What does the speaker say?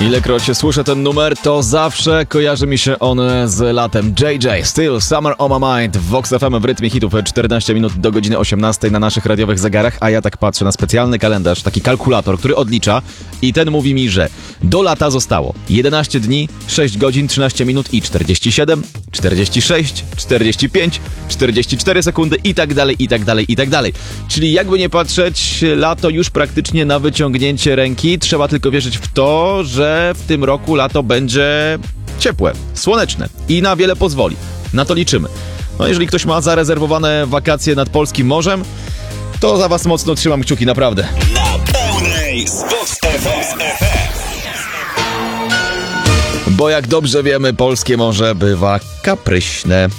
Ilekroć słyszę ten numer, to zawsze kojarzy mi się on z latem. JJ, Still Summer on My Mind w Vox FM w rytmie hitów 14 minut do godziny 18 na naszych radiowych zegarach, a ja tak patrzę na specjalny kalendarz, taki kalkulator, który odlicza i ten mówi mi, że do lata zostało 11 dni, 6 godzin, 13 minut i 47, 46, 45, 44 sekundy i tak dalej, i tak dalej, i tak dalej. Czyli jakby nie patrzeć, lato już praktycznie na wyciągnięcie ręki. Trzeba tylko wierzyć w to, że w tym roku lato będzie ciepłe, słoneczne i na wiele pozwoli. Na to liczymy. No jeżeli ktoś ma zarezerwowane wakacje nad polskim morzem, to za was mocno trzymam kciuki, naprawdę. Na pełnej z Vox FM. Bo jak dobrze wiemy, polskie morze bywa kapryśne.